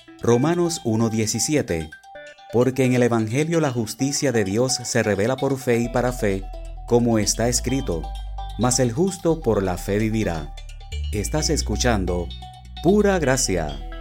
Romanos 1:17. Porque en el Evangelio la justicia de Dios se revela por fe y para fe, como está escrito: mas el justo por la fe vivirá. Estás escuchando Pura Gracia.